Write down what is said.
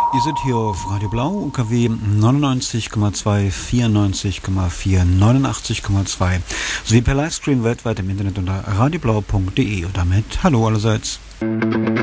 Ihr seid hier auf Radio Blau, UKW 99,2, 94,4, 89,2 sowie per Livestream weltweit im Internet unter radioblau.de und damit hallo allerseits.